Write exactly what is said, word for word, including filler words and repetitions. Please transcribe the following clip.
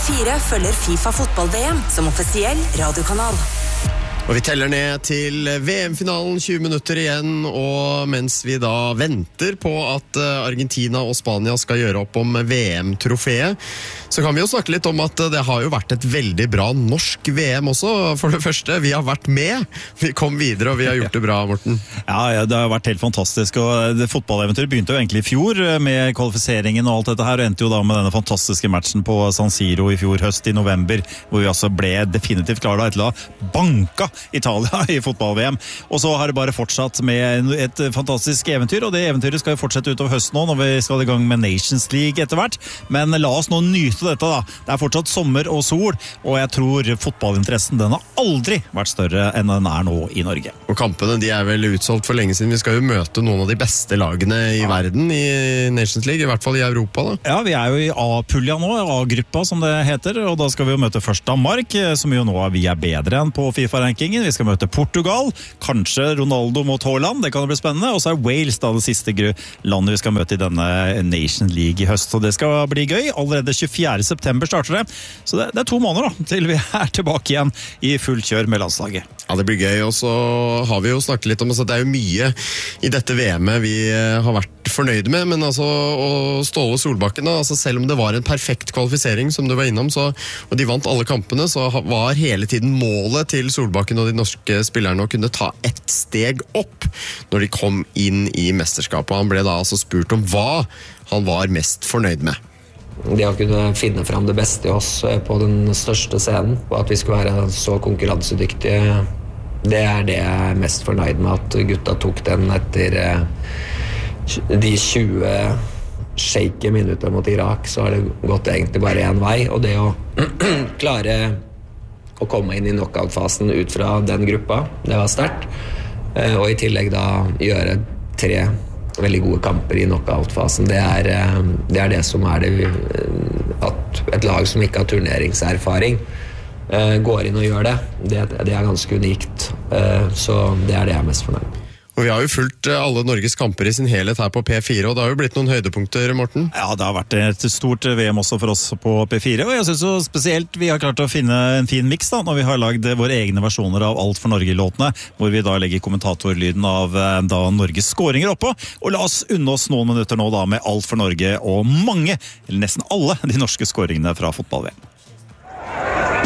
fire følger FIFA fotball-V M som offisiell radiokanal. Og vi teller ned til V M-finalen, tjue minutter igjen, og mens vi da venter på at Argentina og Spania skal gjøre opp om V M-trofeet, så kan vi jo snakke litt om at det har jo vært et veldig bra norsk V M også. For det første, vi har vært med, vi kom videre og vi har gjort det bra, Morten. Ja, det har vært helt fantastisk, og det fotballeventyret begynte jo egentlig i fjor med kvalifiseringen og alt dette her, og endte jo da med denne fantastiske matchen på San Siro i fjor høst i november, hvor vi altså ble definitivt klare da, til å banka Italia i fotball-V M. Og så har det bare fortsatt med et fantastisk eventyr, og det eventyret skal jo fortsette utover høsten nå, når vi skal i gang med Nations League etter hvert. Men la oss nå nyte dette da. Det er fortsatt sommer og sol, og jeg tror fotballinteressen, den har aldri vært større enn den er nå i Norge. Og kampene, de er vel utsolgt for lenge siden. Vi skal jo møte noen av de beste lagene i ja. verden i Nations League, i hvert fall i Europa da. Ja, vi er jo i A-pulja nå, A-gruppa som det heter, og da skal vi jo møte først Danmark, som jo nå er vi er bedre enn på FIFA-rankingen. Vi skal møte Portugal, kanskje Ronaldo mot Haaland, det kan bli spennende, og så er Wales da det siste landet vi skal møte i denne Nation League i høst, så det skal bli gøy. Allerede tjuefjerde september starter det, så det, det er to måneder da, til vi er tilbake igjen i full kjør med landslaget. Ja, det blir gøy, og så har vi jo snakket litt om at det er jo mye i dette V M-et vi har vært fornøyde med, men altså å Ståle Solbakken da, altså selv om det var en perfekt kvalifisering som du var innom, så, og de vant alle kampene, så var hele tiden målet til Solbakken og de norske spillerne å kunne ta ett steg opp når de kom inn i mesterskapet. Han ble da altså spurt om hva han var mest fornøyd med. Det å kunne finne fram det beste i oss på den største scenen, og at vi skulle være så konkurransedyktige, det er det jeg er mest fornøyd med, at gutta tok den etter de tjue shaky minutter mot Irak, så har det gått egentlig bare en vei, og det å klare å komme inn i knockout-fasen ut fra den gruppa, det var sterkt, og i tillegg da gjøre tre veldig gode kamper i knockout-fasen. Det er, det er det som er det, at et lag som ikke har turneringserfaring går inn og gjør det. Det, det er ganske unikt, så det er det jeg er mest fornøyd med. Og vi har jo fulgt alle Norges kamper i sin helhet her på P fire, og det har jo blitt noen høydepunkter, Morten. Ja, det har vært et stort V M også for oss på P fire, og jeg synes jo spesielt vi har klart å finne en fin mix da, når vi har lagd våre egne versjoner av Alt for Norge-låtene, hvor vi da legger kommentatorlyden av da Norges skåringer oppå, og la oss unne oss noen minutter nå da med Alt for Norge og mange, eller nesten alle, de norske skåringene fra fotball-V M.